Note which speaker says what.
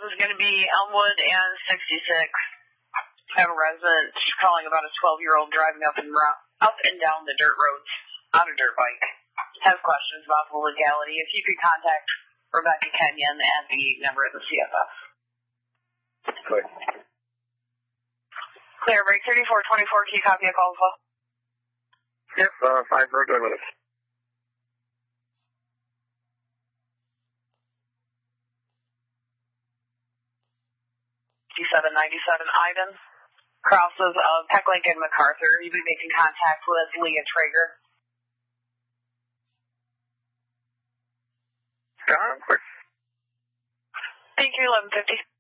Speaker 1: is going to be Elmwood and 66. I have a resident calling about a 12-year-old driving up and down the dirt roads on a dirt bike. Has questions about the legality. If you could contact Rebecca Kenyon at the number of the CFF.
Speaker 2: Clear.
Speaker 1: Clear, break 3424, can you copy a call as well?
Speaker 2: Yep, 5 for good with it.
Speaker 1: 9797 Ivan, crosses of Pecklink and MacArthur. You'll be making contact with Leah Traeger.
Speaker 2: Quick.
Speaker 1: Thank you, 1150.